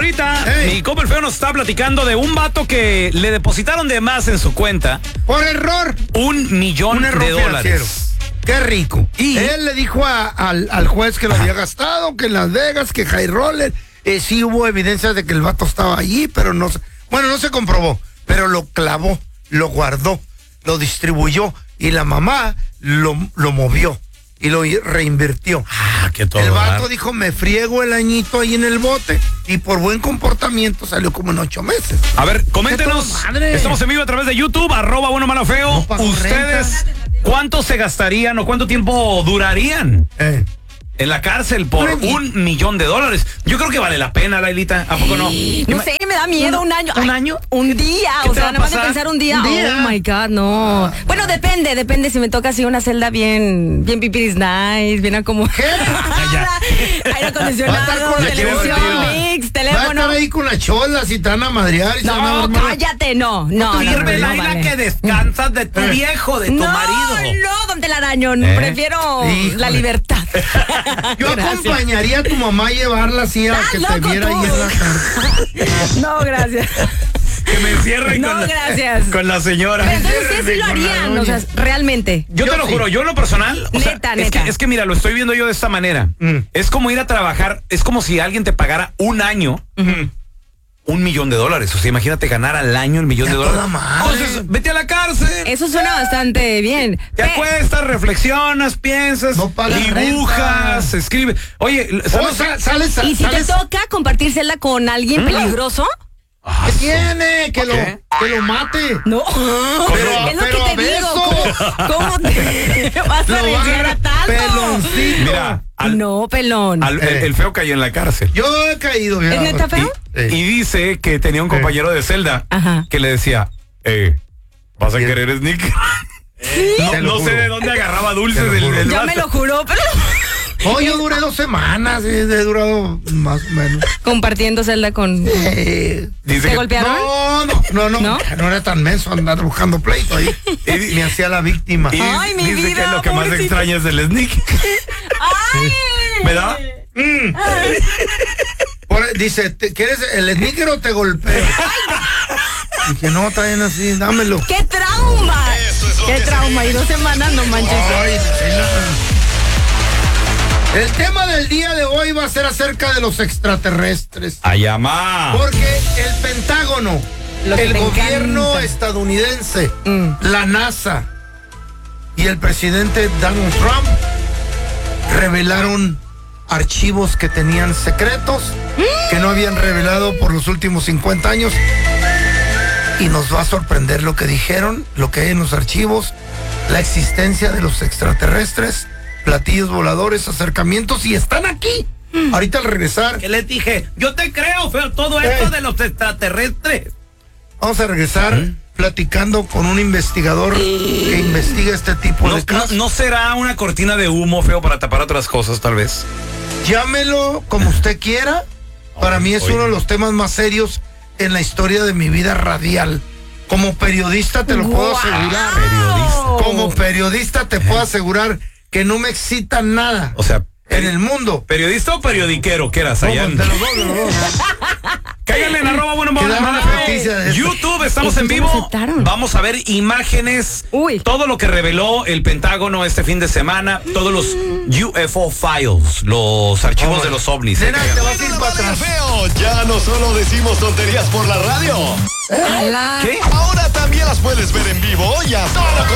Ahorita, mi compa el feo nos está platicando de un vato que le depositaron de más en su cuenta. Por error. $1 millón de dólares. Qué rico. Y él le dijo al juez que lo había gastado, que en Las Vegas, que high roller. Sí hubo evidencias de que el vato estaba allí, pero no se comprobó. Pero lo clavó, lo guardó, lo distribuyó y la mamá lo movió y lo reinvirtió. Qué todo. El vato dijo, me friego el añito ahí en el bote y por buen comportamiento salió como en 8 meses. A ver, coméntenos. Estamos en vivo a través de YouTube, @bueno, malo, feo. ¿Ustedes cuánto se gastarían o cuánto tiempo durarían en la cárcel por $1 millón de dólares? Yo creo que vale la pena, Lailita. ¿A poco no? No sé, me da miedo. ¿Un año? ¿Un año? Un día. O sea, nada más de pensar un día. Oh my God, no. Bueno, depende si me toca así una celda bien pipiris nice, bien acomodada. Aire acondicionado, televisión, mix, teléfono. Va a estar ahí con las cholas y te van a madrear. Y no, cállate, no. Sirve, Laila, que descansas de tu viejo, de tu marido. No, don Telaraño, prefiero la libertad. Yo acompañaría a tu mamá a llevarla así a que te viera ahí en la cárcel. No, gracias. Que me encierren con la señora. Pero entonces ustedes sí lo harían, o sea, realmente. Yo te lo juro, yo en lo personal, neta. Es que mira, lo estoy viendo yo de esta manera. Es como ir a trabajar, es como si alguien te pagara un año. $1 millón de dólares. O sea, imagínate ganar al año $1 millón de dólares. Entonces, vete a la cárcel. Eso suena bastante bien. Te acuestas, reflexionas, piensas, dibujas, escribes. Oye, sales. ¿Y si te toca compartir celda con alguien peligroso? ¿Qué tiene? Que lo mate. No. Es lo que te digo. ¿Cómo te vas a arriesgar a tanto? Peloncito. Mira. No, pelón. El feo cayó en la cárcel. Yo he caído. ¿Es neta feo? Y dice que tenía un compañero de celda que le decía, ¿vas a querer sneaker? ¿Sí? No sé de dónde agarraba dulces del Ya me lo juró, pero... Yo duré 2 semanas, he durado más o menos. Compartiendo celda con... ¿Te golpearon? No era tan menso andar buscando pleito ahí. Me hacía la víctima. Ay, mi dice vida, que lo que más extraña es el sneaker. ¡Ay! ¿Verdad? Dice, ¿quieres el sneaker o te golpeo? Y que no, está bien así, dámelo. ¡Qué trauma! ¡Qué trauma! Y 2 semanas, no manches. El tema del día de hoy va a ser acerca de los extraterrestres. ¡Ayamá! Porque el Pentágono, el gobierno estadounidense, la NASA y el presidente Donald Trump revelaron archivos que tenían secretos que no habían revelado por los últimos 50 años. Y nos va a sorprender lo que dijeron, lo que hay en los archivos, la existencia de los extraterrestres, platillos voladores, acercamientos, y están aquí. Ahorita al regresar. Que les dije, yo te creo, feo, todo esto de los extraterrestres. Vamos a regresar platicando con un investigador que investiga este tipo de casos. ¿No será una cortina de humo, feo, para tapar otras cosas, tal vez? Llámelo como usted quiera. Para mí es uno de los temas más serios en la historia de mi vida radial. Como periodista te lo puedo asegurar. Como periodista te puedo asegurar que no me excita nada. O sea, en el mundo. ¿Periodista o periodiquero? ¿Qué eras allá? De los dos. Cáiganle en @bueno, YouTube, estamos en vivo. Vamos a ver imágenes. Todo lo que reveló el Pentágono este fin de semana. Todos los UFO files, los archivos de los ovnis. Te vas a ir para atrás. Feo, ya no solo decimos tonterías por la radio. ¿Qué? Ahora también las puedes ver en vivo y a todo